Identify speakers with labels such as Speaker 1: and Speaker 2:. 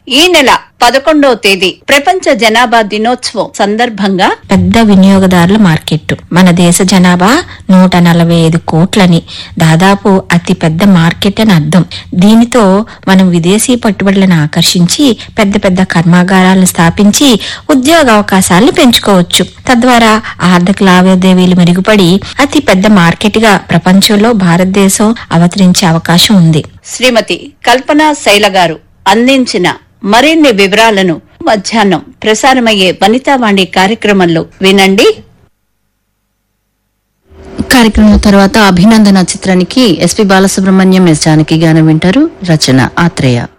Speaker 1: ఈ నెల 11వ తేదీ ప్రపంచ జనాభా దినోత్సవం సందర్భంగా
Speaker 2: పెద్ద వినియోగదారుల మార్కెట్. మన దేశ జనాభా 145 కోట్లని, దాదాపు అతి పెద్ద మార్కెట్ అని అర్థం. దీనితో మనం విదేశీ పెట్టుబడులను ఆకర్షించి పెద్ద పెద్ద కర్మాగారాలను స్థాపించి ఉద్యోగ అవకాశాలను పెంచుకోవచ్చు. తద్వారా ఆర్థిక లావాదేవీలు మెరుగుపడి అతి పెద్ద మార్కెట్ గా ప్రపంచంలో భారతదేశం అవతరించే అవకాశం ఉంది.
Speaker 1: శ్రీమతి కల్పనా శైల గారు అందించిన మరిన్ని వివరాలను మధ్యాహ్నం ప్రసారమయ్యే వనితావాణి కార్యక్రమంలో వినండి.
Speaker 3: కార్యక్రమం తర్వాత అభినందన చిత్రానికి ఎస్పి బాలసుబ్రహ్మణ్యం, ఎస్ జానకి గానం వింటారు. రచన ఆత్రేయ.